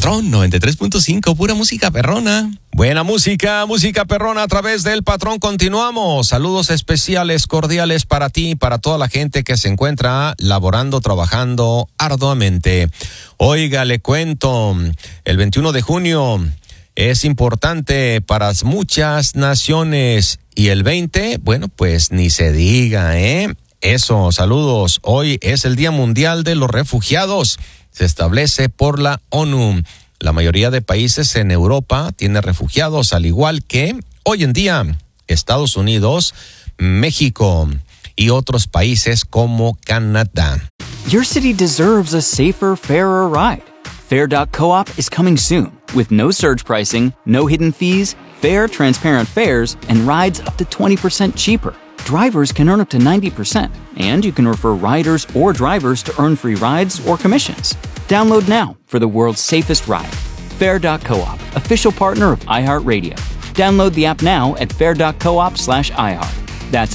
Patrón 93.5, pura música perrona. Buena música, música perrona a través del Patrón. Continuamos. Saludos especiales, cordiales para ti y para toda la gente que se encuentra laborando, trabajando arduamente. Oiga, le cuento, el 21 de junio es importante para muchas naciones y el 20, bueno, pues ni se diga, Eso, saludos. Hoy es el Día Mundial de los Refugiados. Se establece por la ONU. La mayoría de países en Europa tiene refugiados, al igual que hoy en día Estados Unidos, México y otros países como Canadá. Your city deserves a safer, fairer ride. Fair.coop is coming soon with no surge pricing, no hidden fees, fair, transparent fares, and rides up to 20% cheaper. Drivers can earn up to 90%, and you can refer riders or drivers to earn free rides or commissions. Download now for the world's safest ride. Fair.coop, official partner of iHeartRadio. Download the app now at fair.coop/iHeart. That's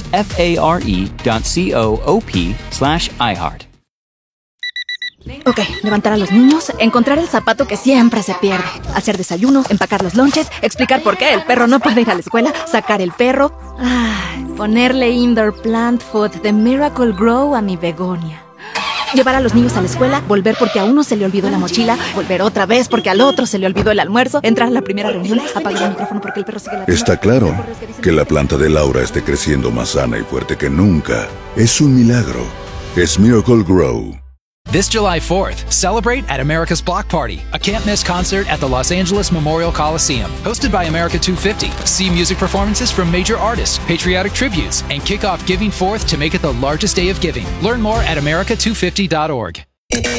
FARE.coop/iHeart. Ok, levantar a los niños, encontrar el zapato que siempre se pierde, hacer desayuno, empacar los lonches, explicar por qué el perro no puede ir a la escuela, sacar el perro, ponerle indoor plant food de Miracle Grow a mi begonia. Llevar a los niños a la escuela, volver porque a uno se le olvidó la mochila, volver otra vez porque al otro se le olvidó el almuerzo, entrar a la primera reunión, apagar el micrófono porque el perro sigue la... Está claro que la planta de Laura esté creciendo más sana y fuerte que nunca. Es un milagro. Es Miracle Grow. This July 4th, celebrate at America's Block Party, a can't-miss concert at the Los Angeles Memorial Coliseum. Hosted by America 250, see music performances from major artists, patriotic tributes, and kick off Giving Forth to make it the largest day of giving. Learn more at america250.org.